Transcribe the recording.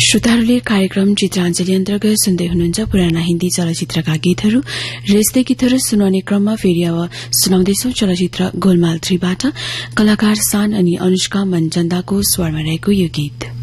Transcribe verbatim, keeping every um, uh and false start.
श्रोताहरूले कार्यक्रम चित्राञ्जली अन्तर्गत सुन्दै हुनुहुन्छ पुराना हिन्दी चलचित्रका गीतहरू र यस्तै गीतहरू सुनाउने क्रममा फेरि अब सुनाउँदैछौ चलचित्र गोलमाल थ्रीबाट कलाकार सान अनि अनुष्का मनचन्दाको स्वरमा रहेको यो गीत।